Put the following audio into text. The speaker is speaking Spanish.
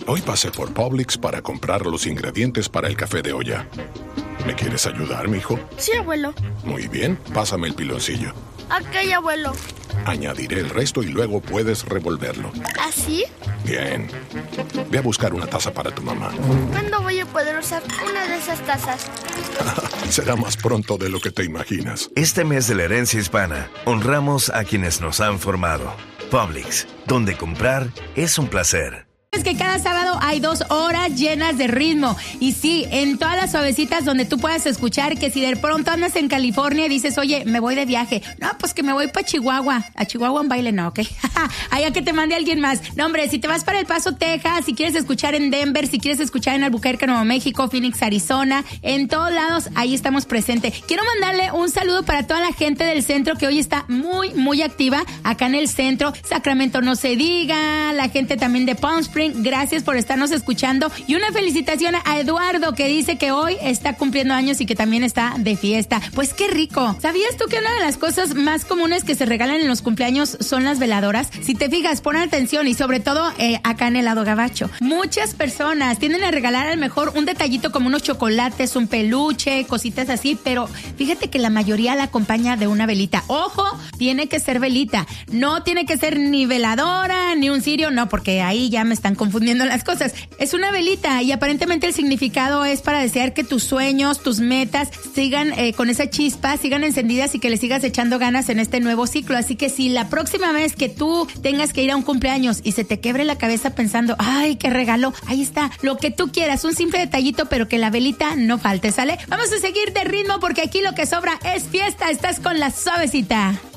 Hoy pasé por Publix para comprar los ingredientes para el café de olla. ¿Me quieres ayudar, mijo? Sí, abuelo. Muy bien, pásame el piloncillo. Ok, abuelo. Añadiré el resto y luego puedes revolverlo. ¿Así? Bien. Ve a buscar una taza para tu mamá. ¿Cuándo voy a poder usar una de esas tazas? Será más pronto de lo que te imaginas. Este mes de la herencia hispana, honramos a quienes nos han formado. Publix, donde comprar es un placer. Es que cada sábado hay 2 horas llenas de ritmo. Y sí, en todas las suavecitas donde tú puedas escuchar que si de pronto andas en California y dices, oye, me voy de viaje. No, pues que me voy para Chihuahua. A Chihuahua un baile no, ¿ok? Allá que te mande alguien más. No, hombre, si te vas para El Paso, Texas, si quieres escuchar en Denver, si quieres escuchar en Albuquerque, Nuevo México, Phoenix, Arizona, en todos lados, ahí estamos presentes. Quiero mandarle un saludo para toda la gente del centro que hoy está muy, muy activa acá en el centro. Sacramento no se diga, la gente también de Palm Springs. Gracias por estarnos escuchando y una felicitación a Eduardo que dice que hoy está cumpliendo años y que también está de fiesta. Pues qué rico. ¿Sabías tú que una de las cosas más comunes que se regalan en los cumpleaños son las veladoras? Si te fijas, pon atención y sobre todo acá en el lado gabacho. Muchas personas tienden a regalar a lo mejor un detallito como unos chocolates, un peluche, cositas así, pero fíjate que la mayoría la acompaña de una velita. Ojo, tiene que ser velita. No tiene que ser ni veladora, ni un cirio, no, porque ahí ya me están confundiendo las cosas. Es una velita y aparentemente el significado es para desear que tus sueños, tus metas sigan con esa chispa, sigan encendidas y que le sigas echando ganas en este nuevo ciclo. Así que si la próxima vez que tú tengas que ir a un cumpleaños y se te quebre la cabeza pensando, ay, qué regalo, ahí está, lo que tú quieras, un simple detallito, pero que la velita no falte, ¿sale? Vamos a seguir de ritmo porque aquí lo que sobra es fiesta. Estás con La Suavecita.